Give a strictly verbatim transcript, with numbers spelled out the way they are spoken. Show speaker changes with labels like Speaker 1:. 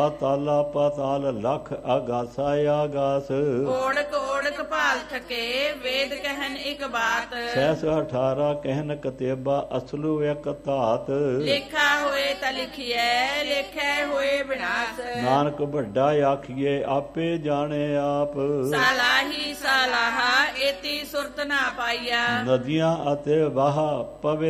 Speaker 1: ਤਾਲਾ ਪਾਤਾਲ ਲਖ ਆਗਾਸਾ ਆਗਾਸ।
Speaker 2: ਓੜਕ ਓੜਕ ਭਾਲ ਥਕੇ ਵੇਦ ਕਹਿਨ ਇੱਕ ਬਾਤ।
Speaker 1: ਸਹਿਸ ਅਠਾਰਾ ਕਹਿਨ ਕਤੇਬਾ ਅਸਲੂ ਇੱਕ ਧਾਤ।
Speaker 2: ਲੇਖਾ ਹੋਏ ਤਾਂ ਲਿਖੀਐ ਲੇਖੈ ਹੋਏ ਵਿਨਾਸ਼।
Speaker 1: ਨਾਨਕ ਵੱਡਾ ਆਖੀਏ ਆਪੇ ਜਾਣੇ ਆਪ।
Speaker 2: ਸਾਲਾਹੀ ਸਾਲਾਹਾ ਏਤੀ ਸੁਰਤ ਨਾ ਪਾਈਆ।
Speaker 1: ਨਦੀਆਂ ਅਤੇ ਵਾਹ ਪਵੇ